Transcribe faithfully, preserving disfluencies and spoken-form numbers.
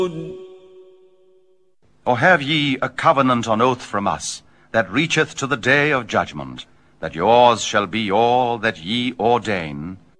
Or have ye a covenant on oath from us, that reacheth to the day of judgment, that yours shall be all that ye ordain,